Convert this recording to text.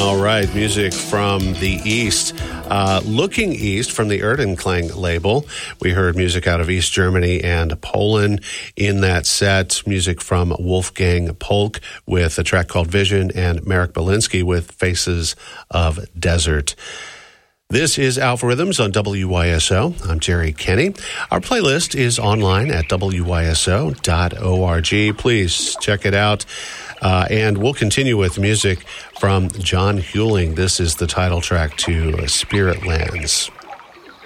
All right, music from the East. Looking East from the Erdenklang label. We heard music out of East Germany and Poland in that set. Music from Wolfgang Polk with a track called Vision, and Marek Belinsky with Faces of Desert. This is Alpha Rhythms on WYSO. I'm Jerry Kenny. Our playlist is online at wyso.org. Please check it out. And we'll continue with music from John Huling. This is the title track to Spirit Lands.